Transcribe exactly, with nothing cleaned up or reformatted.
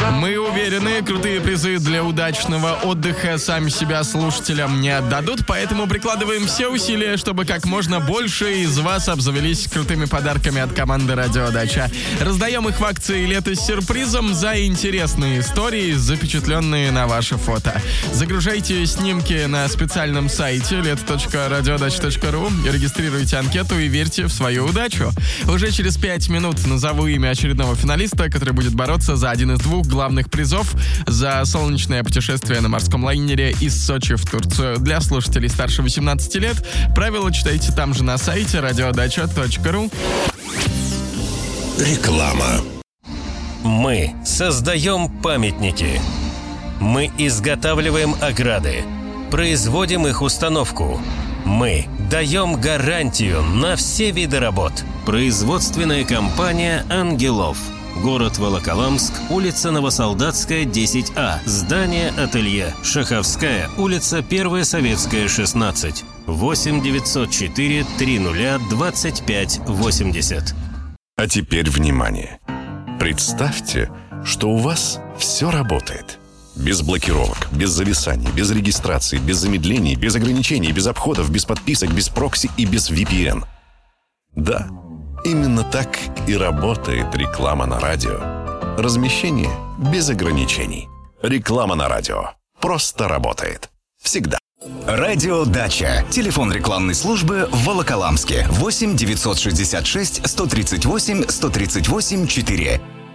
Мы уверены, крутые призы для удачного отдыха сами себя слушателям не отдадут, поэтому прикладываем все усилия, чтобы как можно больше из вас обзавелись крутыми подарками от команды «Радио Дача». Раздаем их в акции «Лето с сюрпризом» за интересные истории, запечатленные на ваше фото. Загружайте снимки на специальном сайте лето точка радиодача точка ру, регистрируйте анкету и верьте в свою удачу. Уже через пять минут назову имя очередного финалиста, который будет бороться за один из двух главных призов за солнечное путешествие на морском лайнере из Сочи в Турцию. Для слушателей старше восемнадцати лет правила читайте там же на сайте радиодача точка ру. Реклама. Мы создаем памятники. Мы изготавливаем ограды. Производим их установку. Мы даем гарантию на все виды работ. Производственная компания «Ангелов». Город Волоколамск, улица Новосолдатская, десять А. Здание ателье. Шаховская, улица Первая Советская, шестнадцать. восемь девятьсот четыре триста двадцать пять восемьдесят. А теперь внимание. Представьте, что у вас все работает. Без блокировок, без зависаний, без регистрации, без замедлений, без ограничений, без обходов, без подписок, без прокси и без ви пи эн. Да, именно так и работает реклама на радио. Размещение без ограничений. Реклама на радио просто работает. Всегда. Радио Дача. Телефон рекламной службы в Волоколамске. восемь девятьсот шестьдесят шесть сто тридцать восемь сто тридцать восемь четыре.